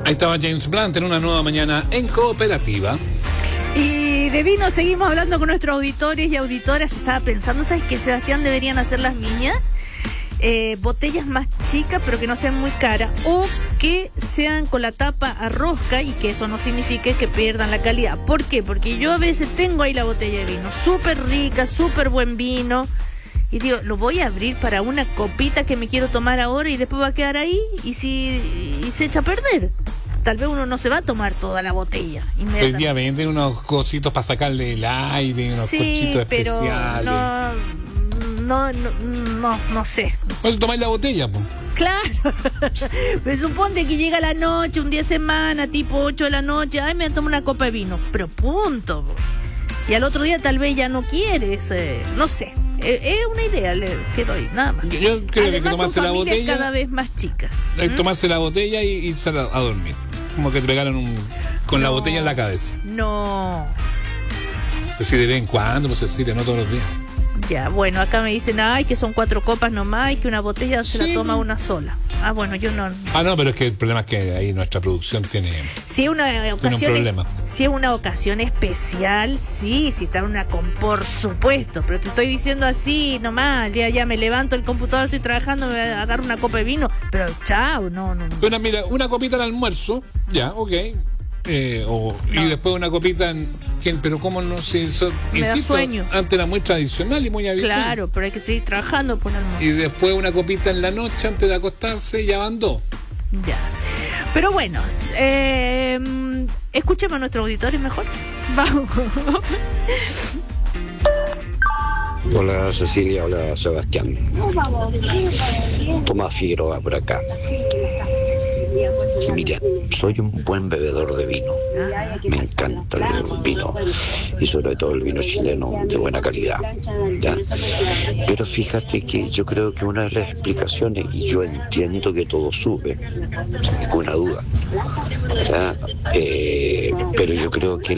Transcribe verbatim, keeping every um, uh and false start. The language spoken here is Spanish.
Ahí estaba James Blunt en Una Nueva Mañana en Cooperativa. Y de vino seguimos hablando con nuestros auditores y auditoras. Estaba pensando, ¿sabes qué, Sebastián? Deberían hacer las viñas eh, botellas más chicas, pero que no sean muy caras, o que sean con la tapa a rosca, y que eso no signifique que pierdan la calidad. ¿Por qué? Porque yo a veces tengo ahí la botella de vino, súper rica, súper buen vino, y digo, lo voy a abrir para una copita que me quiero tomar ahora y después va a quedar ahí, y si y se echa a perder. Tal vez uno no se va a tomar toda la botella. Hoy día venden unos cositos para sacarle el aire, unos sí, cochitos pero especiales. No, no, no, no, no sé. Pues tomáis la botella, pues. Claro. Me supone que llega la noche, un día de semana, tipo ocho de la noche, ay, me tomo una copa de vino. Pero punto. Y al otro día tal vez ya no quieres, eh, no sé. Es eh, una idea le, que doy, nada más. Yo, yo creo Además, que tomarse la botella cada vez más chicas. Es ¿Mm? tomarse la botella y irse a, a dormir. Como que te pegaron un, con no, la botella en la cabeza. No. Pues sí, de vez en cuando, pues sí, no todos los días. Ya, bueno, acá me dicen, ay, que son cuatro copas nomás y que una botella se sí, la toma una sola. Ah, bueno, yo no. Ah, no, pero es que el problema es que ahí nuestra producción tiene, si es una ocasión, tiene un problema. Si es una ocasión especial, sí, si está una con, por supuesto, pero te estoy diciendo así nomás, ya, ya me levanto el computador, estoy trabajando, me voy a dar una copa de vino, pero chao, no, no. no. Bueno, mira, una copita al almuerzo, ya, ok. Eh, o, no. Y después una copita en, pero cómo no se hizo, me da sueño ante la muestra tradicional y muy habitual. Claro, pero hay que seguir trabajando por almuerzo. Y después una copita en la noche antes de acostarse y ya van dos. Ya, pero bueno, eh, escuchemos a nuestros auditores mejor. Vamos. Hola Cecilia, hola Sebastián. Tomás Figueroa por acá. Mira, soy un buen bebedor de vino. Me encanta el vino y sobre todo el vino chileno de buena calidad, ¿ya? Pero fíjate que yo creo que una de las explicaciones, y yo entiendo que todo sube, sin ninguna duda, ¿ya? Eh, pero yo creo que